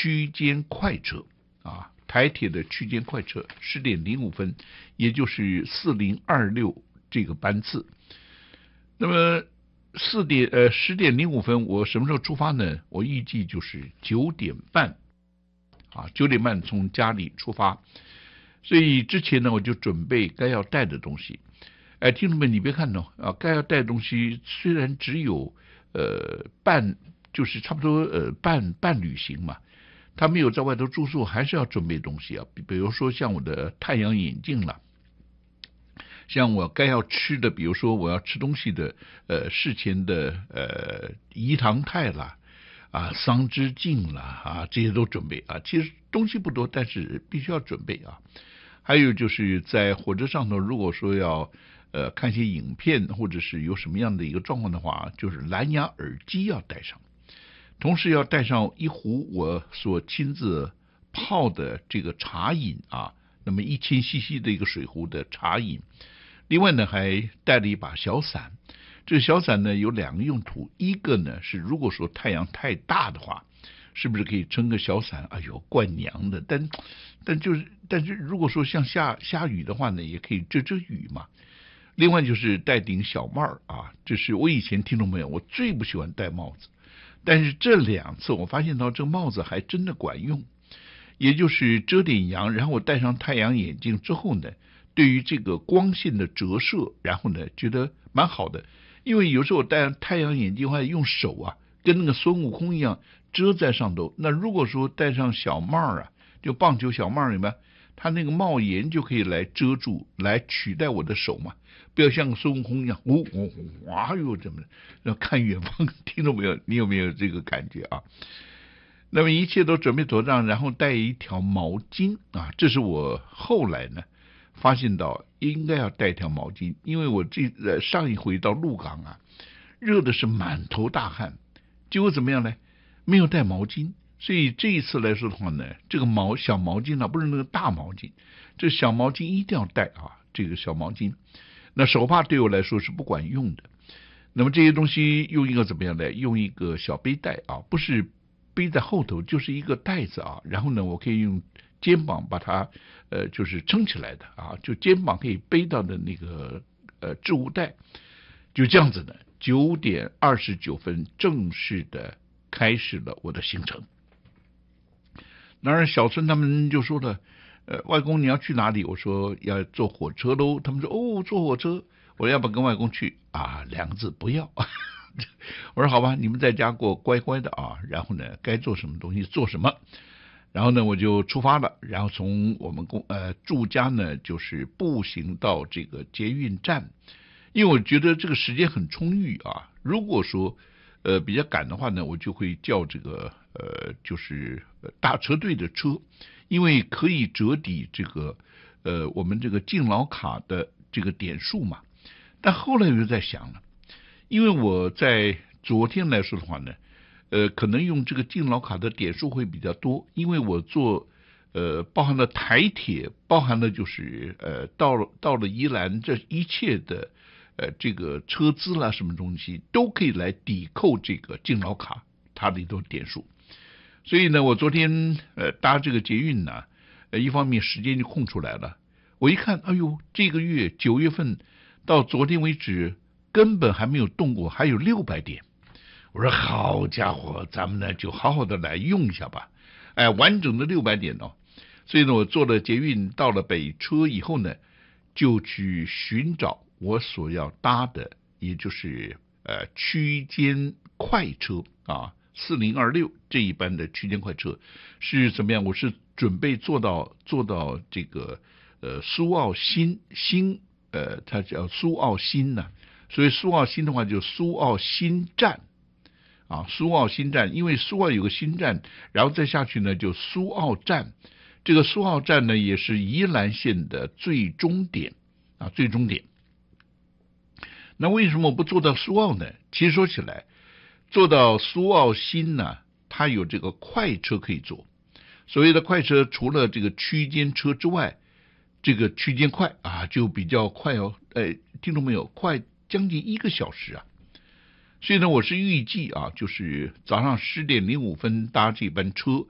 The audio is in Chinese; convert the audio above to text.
区间快车啊，台铁的区间快车10:05，也就是4026这个班次。那么10:05，我什么时候出发呢？我预计就是9点半啊，9点半从家里出发。所以之前呢，我就准备该要带的东西。听众们，你别看啊，该要带的东西虽然只有就是差不多半旅行嘛，他没有在外头住宿，还是要准备东西啊。比如说像我的太阳眼镜啦，像我该要吃的，比如说我要吃东西的事前的饴糖肽啦啊桑枝镜啦啊，这些都准备啊。其实东西不多，但是必须要准备啊。还有就是在火车上头，如果说要看些影片，或者是有什么样的一个状况的话，就是蓝牙耳机要带上，同时要带上一壶我所亲自泡的这个茶饮啊，那么1000cc 的一个水壶的茶饮。另外呢，还带了一把小伞。这个小伞呢有2个用途，一个呢是如果说太阳太大的话，是不是可以撑个小伞？哎呦，怪娘的！但是如果说像下雨的话呢，也可以遮雨嘛。另外就是戴顶小帽啊，这是我以前听众朋友我最不喜欢戴帽子，但是这2次我发现到这个帽子还真的管用，也就是遮点阳，然后我戴上太阳眼镜之后呢，对于这个光线的折射，然后呢觉得蛮好的。因为有时候我戴太阳眼镜的话，用手啊跟那个孙悟空一样遮在上头。那如果说戴上小帽啊，就棒球小帽，有没有？它那个帽檐就可以来遮住，来取代我的手嘛，不要像孙悟空一样，哎呦，怎么要看远方？听到没有？你有没有这个感觉啊？那么一切都准备妥当，然后带一条毛巾啊，这是我后来呢发现到应该要带一条毛巾，因为我上一回到鹿港啊，热的是满头大汗，结果怎么样呢？没有带毛巾。所以这一次来说的话呢，这个小毛巾呢，不是那个大毛巾，这小毛巾一定要带啊，这个小毛巾。那手帕对我来说是不管用的。那么这些东西用一个怎么样呢？用一个小背带啊，不是背在后头，就是一个袋子啊。然后呢，我可以用肩膀把它就是撑起来的啊，就肩膀可以背到的那个置物袋。就这样子呢，9:29正式的开始了我的行程。当然小孙他们就说了，外公你要去哪里？我说要坐火车喽。他们说哦，坐火车。我说要不要跟外公去啊？2个字不要。我说好吧，你们在家给我乖乖的啊，然后呢该做什么东西做什么。然后呢我就出发了，然后从我们住家呢就是步行到这个捷运站。因为我觉得这个时间很充裕啊，如果说比较赶的话呢，我就会叫这个就是大车队的车，因为可以折抵这个我们这个敬老卡的这个点数嘛。但后来我就在想了，因为我在昨天来说的话呢，可能用这个敬老卡的点数会比较多，因为我做包含了台铁，包含了就是到了宜兰，这一切的这个车资啦什么东西都可以来抵扣这个敬老卡它里头点数。所以呢我昨天搭这个捷运呢，一方面时间就空出来了。我一看，哎呦，这个月9月份到昨天为止根本还没有动过，还有600点。我说好家伙，咱们呢就好好的来用一下吧。完整的600点哦。所以呢我坐了捷运到了北车以后呢，就去寻找我所要搭的，也就是区间快车啊，4026这一班的区间快车是怎么样？我是准备坐到这个苏澳新它叫苏澳新呢，所以苏澳新的话就苏澳新站啊，苏澳新站，因为苏澳有个新站，然后再下去呢就苏澳站。这个苏澳站呢也是宜兰县的最终点啊，最终点。那为什么不坐到苏澳呢？其实说起来，坐到苏澳新呢，它有这个快车可以坐。所谓的快车，除了这个区间车之外，这个区间快啊就比较快哦。听众没有？快将近1个小时啊。所以呢，我是预计啊，就是早上10:05搭这班车。